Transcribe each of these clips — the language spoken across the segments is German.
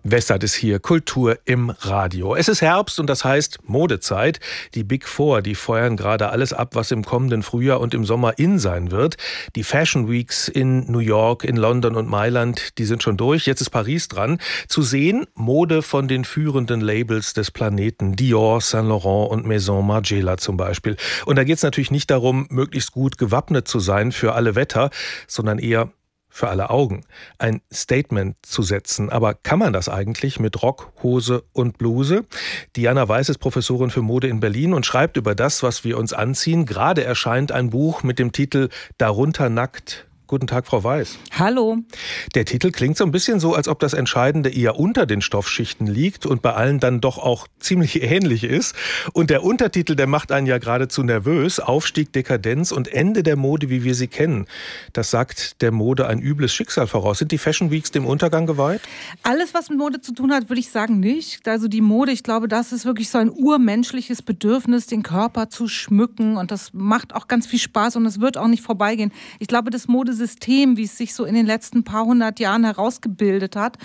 Wessert ist hier, Kultur im Radio. Es ist Herbst und das heißt Modezeit. Die Big Four, die feuern gerade alles ab, was im kommenden Frühjahr und im Sommer in sein wird. Die Fashion Weeks in New York, in London und Mailand, die sind schon durch. Jetzt ist Paris dran. Zu sehen Mode von den führenden Labels des Planeten. Dior, Saint Laurent und Maison Margiela zum Beispiel. Und da geht es natürlich nicht darum, möglichst gut gewappnet zu sein für alle Wetter, sondern eher für alle Augen, ein Statement zu setzen. Aber kann man das eigentlich mit Rock, Hose und Bluse? Diana Weiß ist Professorin für Mode in Berlin und schreibt über das, was wir uns anziehen. Gerade erscheint ein Buch mit dem Titel Darunter nackt. Guten Tag, Frau Weiß. Hallo. Der Titel klingt so ein bisschen so, als ob das Entscheidende eher unter den Stoffschichten liegt und bei allen dann doch auch ziemlich ähnlich ist. Und der Untertitel, der macht einen ja geradezu nervös. Aufstieg, Dekadenz und Ende der Mode, wie wir sie kennen. Das sagt der Mode ein übles Schicksal voraus. Sind die Fashion Weeks dem Untergang geweiht? Alles, was mit Mode zu tun hat, würde ich sagen, nicht. Also die Mode, ich glaube, das ist wirklich so ein urmenschliches Bedürfnis, den Körper zu schmücken. Und das macht auch ganz viel Spaß und es wird auch nicht vorbeigehen. Ich glaube, das Modesystem, wie es sich so in den letzten paar hundert Jahren herausgebildet hat,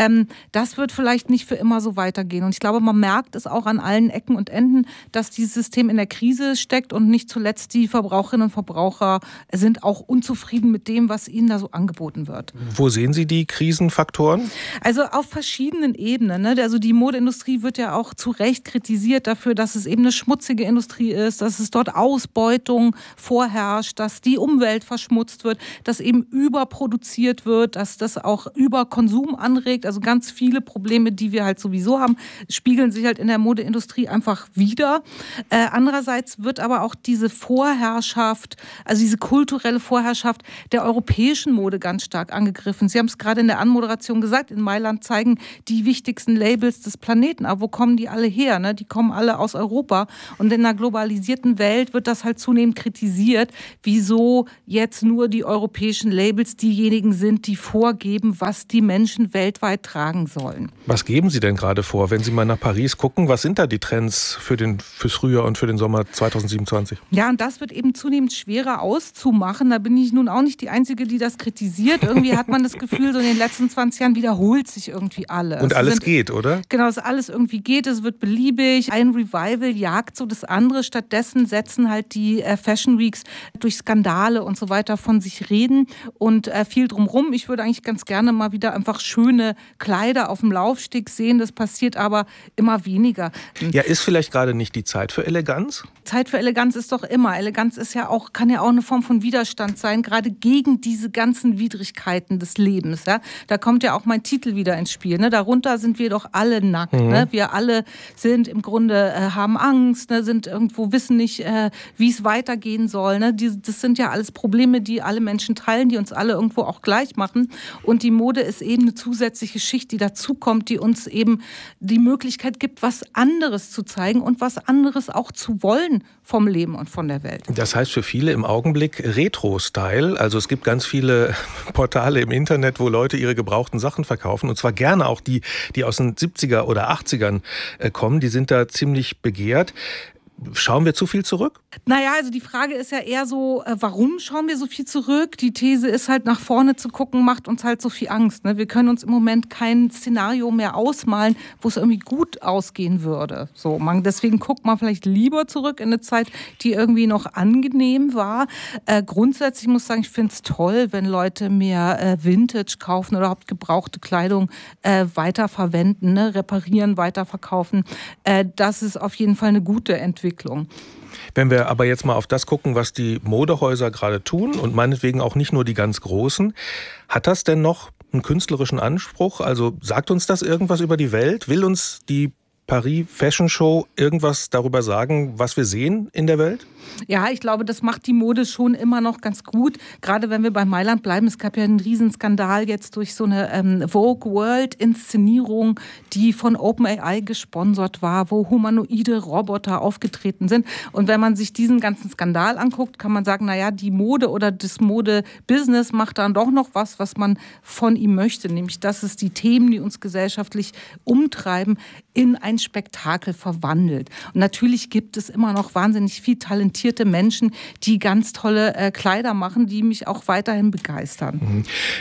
das wird vielleicht nicht für immer so weitergehen. Und ich glaube, man merkt es auch an allen Ecken und Enden, dass dieses System in der Krise steckt und nicht zuletzt die Verbraucherinnen und Verbraucher sind auch unzufrieden mit dem, was ihnen da so angeboten wird. Wo sehen Sie die Krisenfaktoren? Also auf verschiedenen Ebenen. Ne? Also die Modeindustrie wird ja auch zu Recht kritisiert dafür, dass es eben eine schmutzige Industrie ist, dass es dort Ausbeutung vorherrscht, dass die Umwelt verschmutzt wird, dass eben überproduziert wird, dass das auch Überkonsum anregt. Also ganz viele Probleme, die wir halt sowieso haben, spiegeln sich halt in der Modeindustrie einfach wider. Andererseits wird aber auch diese Vorherrschaft, also diese kulturelle Vorherrschaft der europäischen Mode ganz stark angegriffen. Sie haben es gerade in der Anmoderation gesagt, in Mailand zeigen die wichtigsten Labels des Planeten. Aber wo kommen die alle her? Ne? Die kommen alle aus Europa. Und in einer globalisierten Welt wird das halt zunehmend kritisiert, wieso jetzt nur die europäischen Labels diejenigen sind, die vorgeben, was die Menschen weltweit tragen sollen. Was geben Sie denn gerade vor, wenn Sie mal nach Paris gucken? Was sind da die Trends fürs Frühjahr und für den Sommer 2027? Ja, und das wird eben zunehmend schwerer auszumachen. Da bin ich nun auch nicht die Einzige, die das kritisiert. Irgendwie hat man das Gefühl, so in den letzten 20 Jahren wiederholt sich irgendwie alles. Und alles geht, oder? Genau, dass alles irgendwie geht. Es wird beliebig. Ein Revival jagt so das andere. Stattdessen setzen halt die Fashion Weeks durch Skandale und so weiter von sich reden und viel drumherum. Ich würde eigentlich ganz gerne mal wieder einfach schöne Kleider auf dem Laufsteg sehen. Das passiert aber immer weniger. Ja, ist vielleicht gerade nicht die Zeit für Eleganz? Zeit für Eleganz ist doch immer. Eleganz ist ja auch, kann ja auch eine Form von Widerstand sein, gerade gegen diese ganzen Widrigkeiten des Lebens. Ja? Da kommt ja auch mein Titel wieder ins Spiel. Ne? Darunter sind wir doch alle nackt. Ne? Wir alle sind im Grunde, haben Angst, ne? Sind irgendwo, wissen nicht, wie es weitergehen soll. Ne? Das sind ja alles Probleme, die alle Menschen teilen, die uns alle irgendwo auch gleich machen. Und die Mode ist eben eine zusätzliche Schicht, die dazukommt, die uns eben die Möglichkeit gibt, was anderes zu zeigen und was anderes auch zu wollen vom Leben und von der Welt. Das heißt für viele im Augenblick Retro-Style. Also es gibt ganz viele Portale im Internet, wo Leute ihre gebrauchten Sachen verkaufen. Und zwar gerne auch die aus den 70er oder 80ern kommen. Die sind da ziemlich begehrt. Schauen wir zu viel zurück? Naja, also die Frage ist ja eher so, warum schauen wir so viel zurück? Die These ist halt, nach vorne zu gucken, macht uns halt so viel Angst. Ne? Wir können uns im Moment kein Szenario mehr ausmalen, wo es irgendwie gut ausgehen würde. So, deswegen guckt man vielleicht lieber zurück in eine Zeit, die irgendwie noch angenehm war. Grundsätzlich muss ich sagen, ich finde es toll, wenn Leute mehr Vintage kaufen oder überhaupt gebrauchte Kleidung weiterverwenden, ne? Reparieren, weiterverkaufen. Das ist auf jeden Fall eine gute Entwicklung. Wenn wir aber jetzt mal auf das gucken, was die Modehäuser gerade tun und meinetwegen auch nicht nur die ganz Großen, hat das denn noch einen künstlerischen Anspruch? Also sagt uns das irgendwas über die Welt? Will uns die Paris Fashion Show irgendwas darüber sagen, was wir sehen in der Welt? Ja, ich glaube, das macht die Mode schon immer noch ganz gut. Gerade wenn wir bei Mailand bleiben. Es gab ja einen Riesenskandal jetzt durch so eine Vogue World Inszenierung, die von OpenAI gesponsert war, wo humanoide Roboter aufgetreten sind. Und wenn man sich diesen ganzen Skandal anguckt, kann man sagen, naja, die Mode oder das Mode-Business macht dann doch noch was man von ihm möchte. Nämlich, dass es die Themen, die uns gesellschaftlich umtreiben, in ein Spektakel verwandelt. Und natürlich gibt es immer noch wahnsinnig viel talentierte Menschen, die ganz tolle Kleider machen, die mich auch weiterhin begeistern.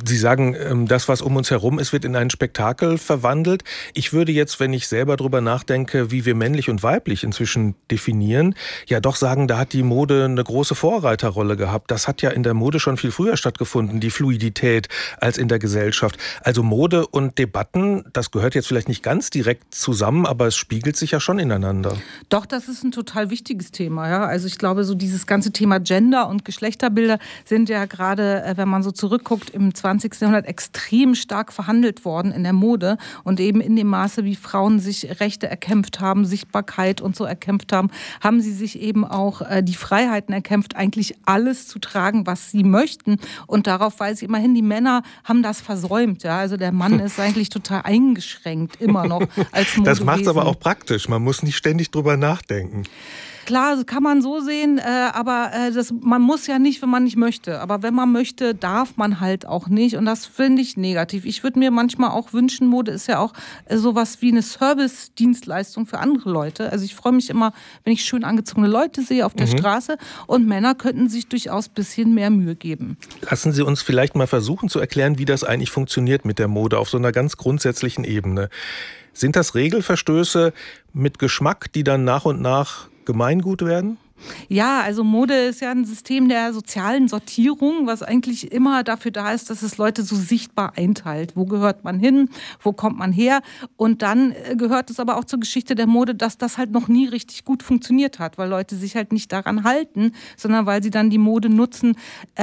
Sie sagen, das, was um uns herum ist, wird in ein Spektakel verwandelt. Ich würde jetzt, wenn ich selber drüber nachdenke, wie wir männlich und weiblich inzwischen definieren, ja doch sagen, da hat die Mode eine große Vorreiterrolle gehabt. Das hat ja in der Mode schon viel früher stattgefunden, die Fluidität, als in der Gesellschaft. Also Mode und Debatten, das gehört jetzt vielleicht nicht ganz direkt zusammen, aber es spiegelt sich ja schon ineinander. Doch, das ist ein total wichtiges Thema. Ja? Also ich glaube, so dieses ganze Thema Gender und Geschlechterbilder sind ja gerade, wenn man so zurückguckt, im 20. Jahrhundert extrem stark verhandelt worden in der Mode und eben in dem Maße, wie Frauen sich Rechte erkämpft haben, Sichtbarkeit und so erkämpft haben, haben sie sich eben auch die Freiheiten erkämpft, eigentlich alles zu tragen, was sie möchten. Und darauf weise ich immer hin, die Männer haben das versäumt. Ja? Also der Mann ist eigentlich total eingeschränkt, immer noch als Modewesen. Das macht es aber auch praktisch. Man muss nicht ständig drüber nachdenken. Klar, das kann man so sehen, aber man muss ja nicht, wenn man nicht möchte. Aber wenn man möchte, darf man halt auch nicht. Und das finde ich negativ. Ich würde mir manchmal auch wünschen, Mode ist ja auch sowas wie eine Service-Dienstleistung für andere Leute. Also ich freue mich immer, wenn ich schön angezogene Leute sehe auf der Straße. Und Männer könnten sich durchaus ein bisschen mehr Mühe geben. Lassen Sie uns vielleicht mal versuchen zu erklären, wie das eigentlich funktioniert mit der Mode auf so einer ganz grundsätzlichen Ebene. Sind das Regelverstöße mit Geschmack, die dann nach und nach Gemeingut werden? Ja, also Mode ist ja ein System der sozialen Sortierung, was eigentlich immer dafür da ist, dass es Leute so sichtbar einteilt. Wo gehört man hin? Wo kommt man her? Und dann gehört es aber auch zur Geschichte der Mode, dass das halt noch nie richtig gut funktioniert hat, weil Leute sich halt nicht daran halten, sondern weil sie dann die Mode nutzen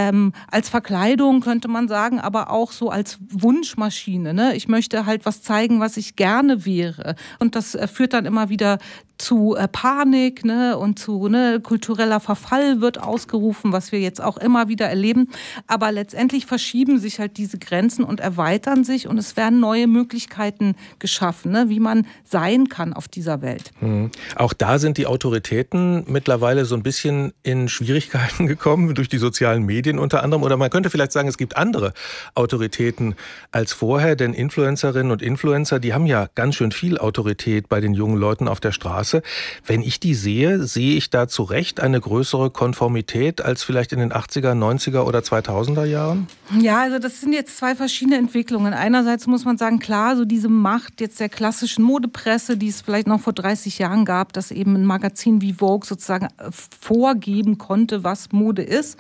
als Verkleidung, könnte man sagen, aber auch so als Wunschmaschine. Ne? Ich möchte halt was zeigen, was ich gerne wäre. Und das führt dann immer wieder zu Panik, ne, und zu kultureller Verfall wird ausgerufen, was wir jetzt auch immer wieder erleben. Aber letztendlich verschieben sich halt diese Grenzen und erweitern sich und es werden neue Möglichkeiten geschaffen, ne, wie man sein kann auf dieser Welt. Auch da sind die Autoritäten mittlerweile so ein bisschen in Schwierigkeiten gekommen, durch die sozialen Medien unter anderem. Oder man könnte vielleicht sagen, es gibt andere Autoritäten als vorher, denn Influencerinnen und Influencer, die haben ja ganz schön viel Autorität bei den jungen Leuten auf der Straße. Wenn ich die sehe, sehe ich da zu Recht eine größere Konformität als vielleicht in den 80er, 90er oder 2000er Jahren? Ja, also das sind jetzt zwei verschiedene Entwicklungen. Einerseits muss man sagen, klar, so diese Macht jetzt der klassischen Modepresse, die es vielleicht noch vor 30 Jahren gab, dass eben ein Magazin wie Vogue sozusagen vorgeben konnte, was Mode ist.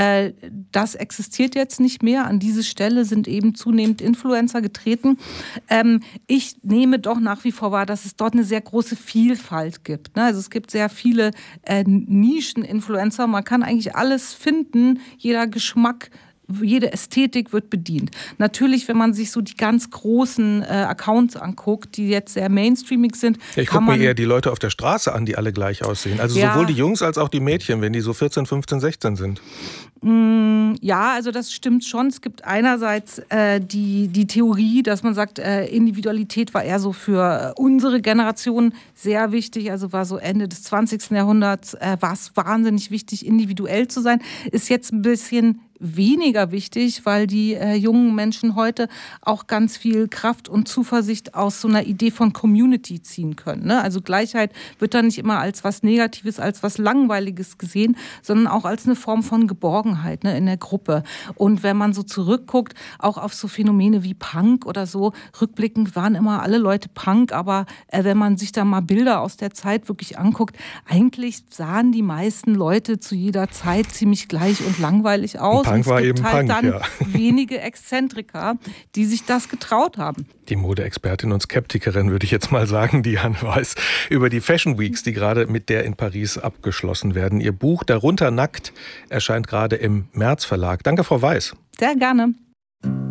Das existiert jetzt nicht mehr. An diese Stelle sind eben zunehmend Influencer getreten. Ich nehme doch nach wie vor wahr, dass es dort eine sehr große Vielfalt gibt. Also es gibt sehr viele Nischen-Influencer. Man kann eigentlich alles finden. Jeder Geschmack, jede Ästhetik wird bedient. Natürlich, wenn man sich so die ganz großen Accounts anguckt, die jetzt sehr mainstreamig sind. Ja, ich gucke mir eher die Leute auf der Straße an, die alle gleich aussehen. Also ja, sowohl die Jungs als auch die Mädchen, wenn die so 14, 15, 16 sind. Ja, also das stimmt schon. Es gibt einerseits die Theorie, dass man sagt, Individualität war eher so für unsere Generation sehr wichtig. Also war so Ende des 20. Jahrhunderts war es wahnsinnig wichtig, individuell zu sein. Ist jetzt ein bisschen weniger wichtig, weil die jungen Menschen heute auch ganz viel Kraft und Zuversicht aus so einer Idee von Community ziehen können. Ne? Also Gleichheit wird dann nicht immer als was Negatives, als was Langweiliges gesehen, sondern auch als eine Form von Geborgenheit, ne, in der Gruppe. Und wenn man so zurückguckt, auch auf so Phänomene wie Punk oder so, rückblickend waren immer alle Leute Punk, aber wenn man sich da mal Bilder aus der Zeit wirklich anguckt, eigentlich sahen die meisten Leute zu jeder Zeit ziemlich gleich und langweilig aus. Punk war eben halt Punk, dann ja. Wenige Exzentriker, die sich das getraut haben. Die Modeexpertin und Skeptikerin, würde ich jetzt mal sagen, Diane Weiß, über die Fashion Weeks, die gerade mit der in Paris abgeschlossen werden. Ihr Buch Darunter nackt erscheint gerade im März Verlag. Danke, Frau Weiß. Sehr gerne.